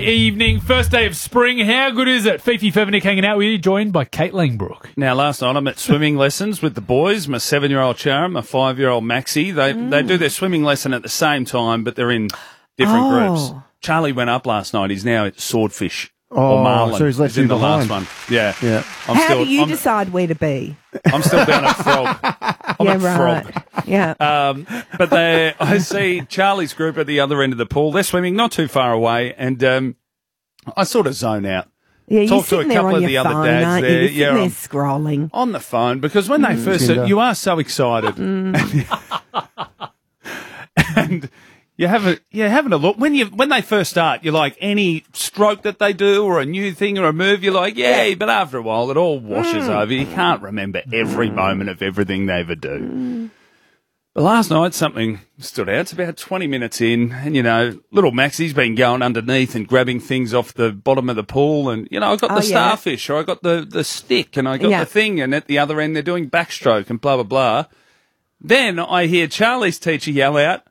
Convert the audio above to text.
Evening, first day of spring. How good is it? Fifi Fevenik hanging out with you, joined by Kate Langbrook. Now, last night I'm at swimming lessons with the boys, my 7-year-old Charon, my 5-year-old Maxie. They do their swimming lesson at the same time, but they're in different groups. Charlie went up last night. He's now at swordfish. Or marlin. So he's left in the behind. last one. Yeah. How do you decide where to be? I'm still down at frog. I'm at frog. Yeah. But I see Charlie's group at the other end of the pool. They're swimming not too far away, and I sort of zone out. Yeah, Talk to a couple of the other dads aren't there. You? You're sitting there scrolling. On the phone, because when they first you are so excited. And you're having a look. When they first start, you're like, any stroke that they do or a new thing or a move, you're like, yeah, but after a while it all washes over. You can't remember every moment of everything they ever do. But last night something stood out. It's about 20 minutes in, and, little Maxie's been going underneath and grabbing things off the bottom of the pool, and, I got the starfish, or I got the stick, and I got the thing, and at the other end they're doing backstroke and blah, blah, blah. Then I hear Charlie's teacher yell out,